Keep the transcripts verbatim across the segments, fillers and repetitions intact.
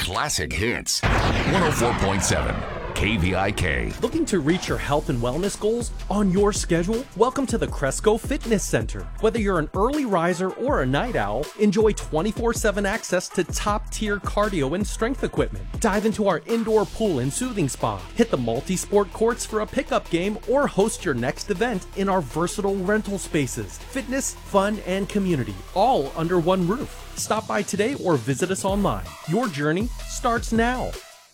classic hits. one oh four point seven K V I K. Looking to reach your health and wellness goals on your schedule? Welcome to the Cresco Fitness Center. Whether you're an early riser or a night owl, enjoy twenty-four seven access to top-tier cardio and strength equipment. Dive into our indoor pool and soothing spa. Hit the multi-sport courts for a pickup game or host your next event in our versatile rental spaces. Fitness, fun, and community, all under one roof. Stop by today or visit us online. Your journey starts now.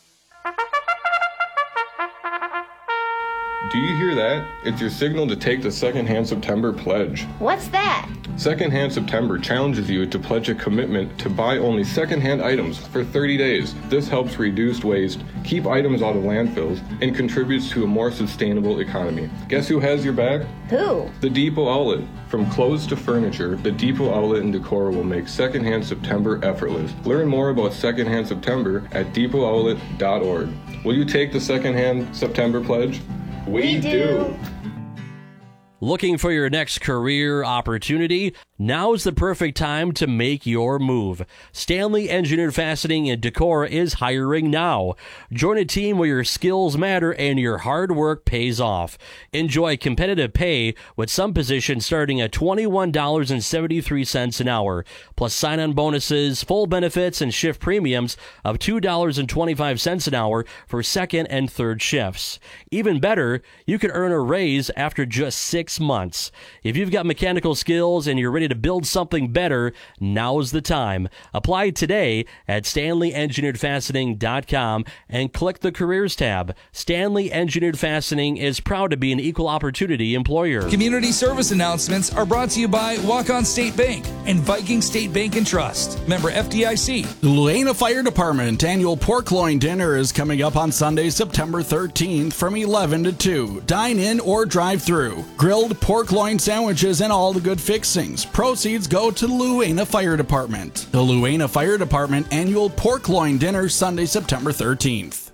Do you hear that? It's your signal to take the Secondhand September pledge. What's that? Secondhand September challenges you to pledge a commitment to buy only secondhand items for thirty days. This helps reduce waste, keep items out of landfills, and contributes to a more sustainable economy. Guess who has your back? Who? The Depot Outlet. From clothes to furniture, the Depot Outlet in Decorah will make Secondhand September effortless. Learn more about Secondhand September at depot outlet dot org. Will you take the Secondhand September pledge? We, we do. do. Looking for your next career opportunity? Now's the perfect time to make your move. Stanley Engineered Fastening in Decorah is hiring now. Join a team where your skills matter and your hard work pays off. Enjoy competitive pay with some positions starting at twenty-one dollars and seventy-three cents an hour, plus sign-on bonuses, full benefits, and shift premiums of two dollars and twenty-five cents an hour for second and third shifts. Even better, you can earn a raise after just six months. If you've got mechanical skills and you're ready to build something better, now's the time. Apply today at stanley engineered fastening dot com and click the Careers tab. Stanley Engineered Fastening is proud to be an equal opportunity employer. Community service announcements are brought to you by Walk-On State Bank and Viking State Bank and Trust. Member F D I C. The Luena Fire Department annual pork loin dinner is coming up on Sunday, September thirteenth from eleven to two. Dine in or drive through. Grilled pork loin sandwiches and all the good fixings. Proceeds go to the Luena Fire Department. The Luena Fire Department annual pork loin dinner Sunday, September thirteenth.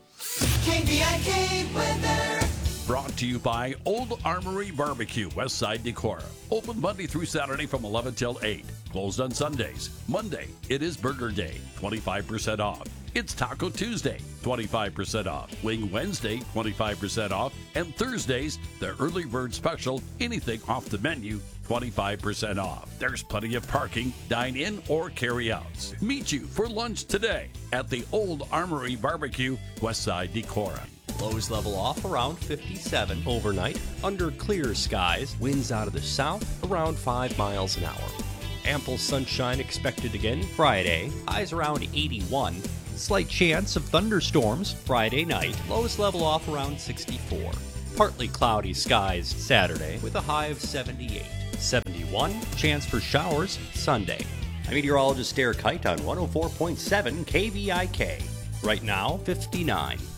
K V I K weather. Brought to you by Old Armory Barbecue, Westside Decorah. Open Monday through Saturday from eleven till eight. Closed on Sundays. Monday, it is Burger Day, twenty-five percent off. It's Taco Tuesday, twenty-five percent off. Wing Wednesday, twenty-five percent off. And Thursdays, the early bird special, anything off the menu, twenty-five percent off. There's plenty of parking, dine in or carry outs. Meet you for lunch today at the Old Armory Barbecue, Westside Decorah. Lows level off around fifty-seven overnight. Under clear skies, winds out of the south around five miles an hour. Ample sunshine expected again Friday, highs around eighty-one. Slight chance of thunderstorms Friday night, lows level off around sixty-four. Partly cloudy skies Saturday with a high of seventy-eight. seventy-one, chance for showers Sunday. I'm meteorologist Derek Height on one oh four point seven K V I K. Right now, fifty-nine.